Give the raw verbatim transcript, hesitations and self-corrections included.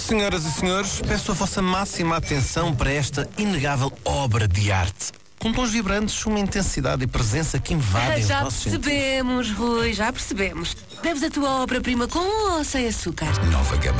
Senhoras e senhores, peço a vossa máxima atenção para esta inegável obra de arte. Com tons vibrantes, uma intensidade e presença que invadem Já os nossos sentidos. percebemos, Rui, já percebemos. Bebes a tua obra-prima com ou sem açúcar? Nova gama